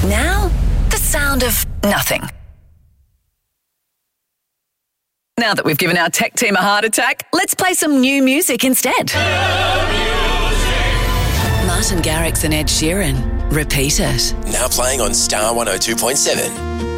Now, the sound of nothing. Now that we've given our tech team a heart attack, let's play some new music instead. Martin Garrix and Ed Sheeran. Repeat It. Now playing on Star 102.7.